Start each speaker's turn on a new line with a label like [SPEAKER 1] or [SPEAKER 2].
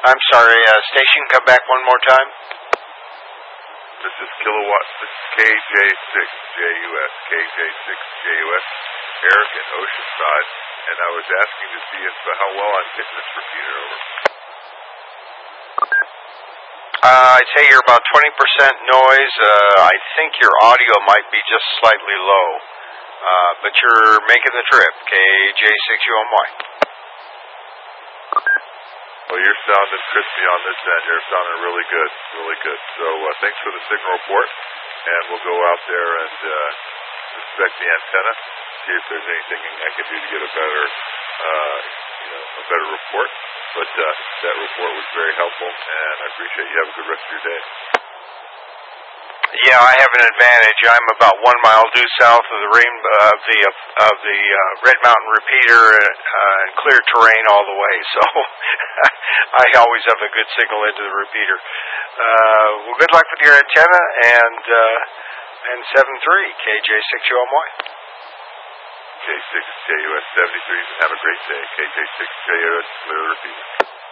[SPEAKER 1] I'm sorry, station, come back one more time.
[SPEAKER 2] This is Kilowatt. This is KJ6JUS. KJ6JUS. Eric in Oceanside, and I was asking to see how well I'm getting this repeater over.
[SPEAKER 1] I'd say you're about 20% noise. I think your audio might be just slightly low, but you're making the trip. KJ6UMY.
[SPEAKER 2] Well, you're sounding crispy on this end. You're sounding really good, really good. So thanks for the signal report, and we'll go out there and inspect the antenna, see if there's anything I can do to get a better report. But that report was very helpful, and I appreciate you. Have a good rest of your day.
[SPEAKER 1] Yeah, I have an advantage. I'm about 1 mile due south of the Red Mountain repeater and clear terrain all the way, so I always have a good signal into the repeater. Well, good luck with your antenna and 73 KJ6UMY.
[SPEAKER 2] K6JUS 73. Have a great day. KJ6JUS clear repeater.